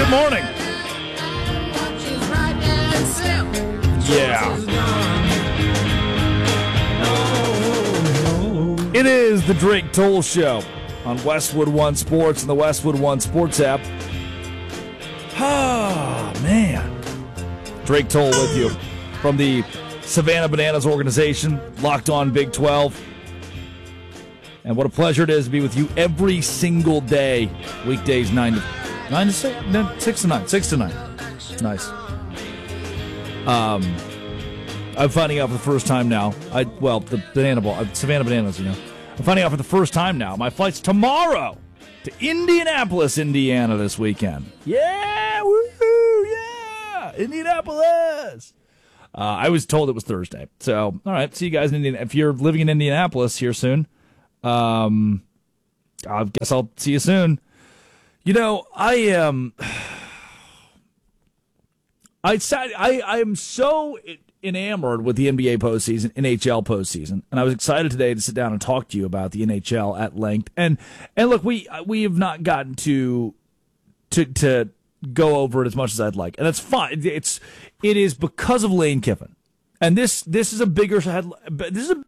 Good morning. Yeah. It is the Drake Toll Show on Westwood One Sports and the Westwood One Sports app. Ah, man. Drake Toll with you from the Savannah Bananas organization, Locked On Big 12. And what a pleasure it is to be with you every single day. Weekdays 6 to 9. 6 to 9. Nice. I'm finding out for the first time now. The Banana Ball, Savannah Bananas, I'm finding out for the first time now. My flight's tomorrow to Indianapolis, Indiana this weekend. Yeah, woohoo, yeah, Indianapolis. I was told it was Thursday. So, all right, see you guys in Indiana. If you're living in Indianapolis here soon, I guess I'll see you soon. I am so enamored with the NBA postseason, NHL postseason, and I was excited today to sit down and talk to you about the NHL at length. And look, we have not gotten to go over it as much as I'd like, and that's fine. It is because of Lane Kiffin, and this is a bigger